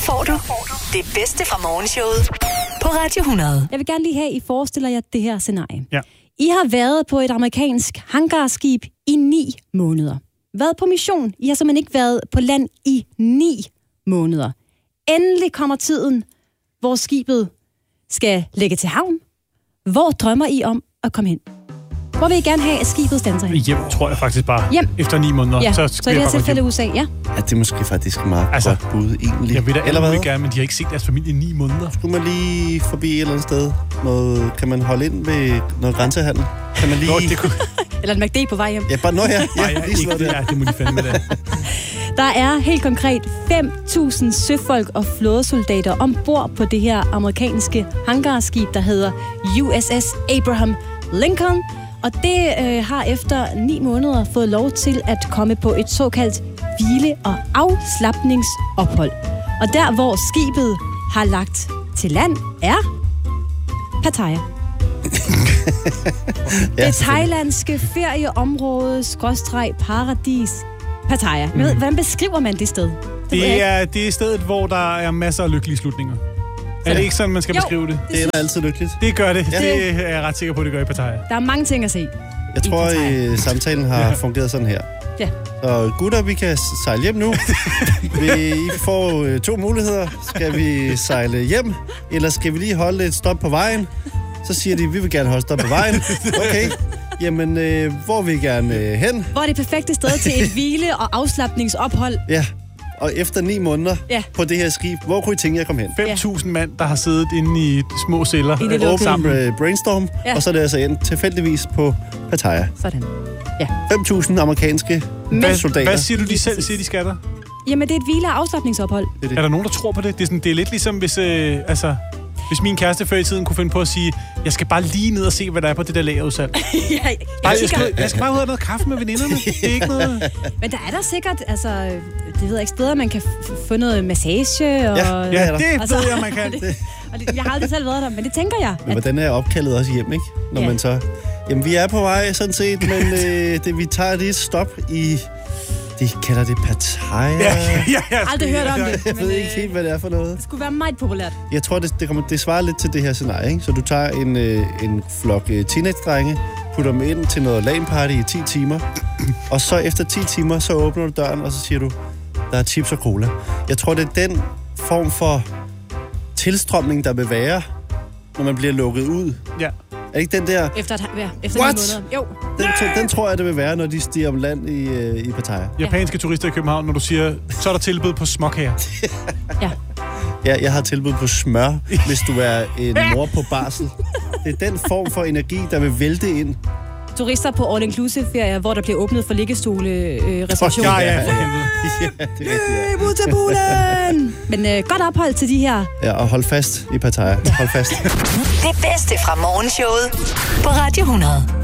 får du det bedste fra morgenshowet på Radio 100. Jeg vil gerne lige have, I forestiller jer det her scenarie. Ja. I har været på et amerikansk hangarskib i 9 måneder. Været på mission. I har simpelthen ikke været på land i 9 måneder. Endelig kommer tiden, hvor skibet skal lægge til havn. Hvor drømmer I om at komme hen? Hvor vil I gerne have, at skibet standser hen? Hjem, tror jeg faktisk bare. Hjem. Efter 9 måneder. Ja, så i det her bare tilfælde USA, ja. Ja, det er måske faktisk meget godt bud, egentlig. Jeg vil da eller hvad? gerne, men de har ikke set deres familie i 9 måneder. Skulle man lige forbi et eller andet sted? Kan man holde ind ved noget grænsehandel? Kan man lige... Nå, det kunne... Eller en McD på vej hjem. Ja, bare nå ja. Lige sådan der. Ja, det må de fandme da. Der er helt konkret 5.000 søfolk og flådesoldater ombord på det her amerikanske hangarskib, der hedder USS Abraham Lincoln. Og det har efter 9 måneder fået lov til at komme på et såkaldt hvile- og afslapningsophold. Og der, hvor skibet har lagt til land, er Pattaya. Det thailandske ferieområde /paradis Pattaya. Hvordan beskriver man det sted? Det er stedet, hvor der er masser af lykkelige slutninger. Er det ikke sådan, man skal beskrive det? Det er altid lykkeligt. Det gør det. Ja. Det er jeg ret sikker på, det gør i Pattaya. Der er mange ting at se. Jeg tror, samtalen har fungeret sådan her. Ja. Så gutter, vi kan sejle hjem nu. I får 2 muligheder. Skal vi sejle hjem, eller skal vi lige holde et stop på vejen? Så siger de, vi vil gerne holde stop på vejen. Okay. Jamen, hvor vil I gerne hen? Hvor er det perfekte sted til et hvile- og afslapningsophold? Ja, og efter 9 måneder på det her skib, hvor kunne I tænke jer at komme hen? 5.000 mand, der har siddet inde i små celler. Åbent brainstorm, og så er det altså endt tilfældigvis på Pattaya. Sådan. Ja. 5.000 amerikanske soldater. Hvad siger du, de selv siger, de skal der? Jamen, det er et hvile- og afslapningsophold. Det. Er der nogen, der tror på det? Det er lidt ligesom, hvis min kæreste før i tiden kunne finde på at sige, jeg skal bare lige ned og se, hvad der er på det der lagerudsalg. Jeg skal bare ud og have noget kaffe med veninderne. Det er ikke noget... Men der er der sikkert, det ved jeg ikke, steder, man kan få noget massage. Og, ja, det ved jeg, man kan. Jeg har aldrig selv været der, men det tænker jeg. Men hvordan er opkaldet også hjem, ikke? Når man så... Jamen, vi er på vej, sådan set, men vi tager lige et stop i... De kalder det Pattaya. Jeg har aldrig hørt om det. Jeg ved ikke helt, hvad det er for noget. Det skulle være meget populært. Jeg tror, det svarer lidt til det her scenarie, ikke? Så du tager en flok teenage-drenge, putter dem ind til noget LAN-party i 10 timer, og så efter 10 timer, så åbner du døren, og så siger du, der er chips og cola. Jeg tror, det er den form for tilstrømning, der vil være, når man bliver lukket ud. Ja. Er ikke den der... Efter 9 måneder. Jo. Den tror jeg, det vil være, når de stiger om land i Pattaya. Japanske turister i København, når du siger, så er der tilbud på småkager. Ja, jeg har tilbud på smør, hvis du er en mor på barsel. Det er den form for energi, der vil vælte ind. Turister på all-inclusive-ferier, hvor der bliver åbnet for liggestole-reservationer. Ja, for helvede. Ja, det er rigtigt, ud til poolen! Men godt ophold til de her. Ja, og hold fast i Pattaya. Hold fast. Det bedste fra morgenshowet på Radio 100.